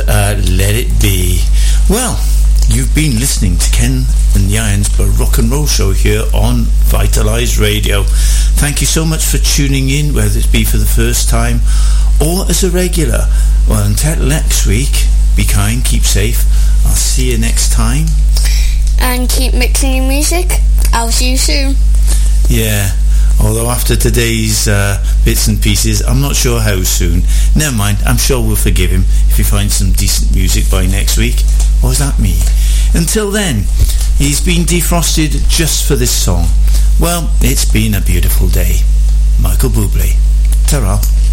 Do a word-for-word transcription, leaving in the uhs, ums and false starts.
uh, Let It Be. Well, you've been listening to Ken and the Irons Rock and Roll Show here on Vitalised Radio. Thank you so much for tuning in, whether it be for the first time or as a regular. Well, until next week, be kind, keep safe. I'll see you next time. And keep mixing your music. I'll see you soon. Yeah, although after today's uh, bits and pieces, I'm not sure how soon. Never mind, I'm sure we'll forgive him if he finds some decent music by next week. Or is that me? Until then, he's been defrosted just for this song. Well, it's been a beautiful day. Michael Bublé. Ta-ra.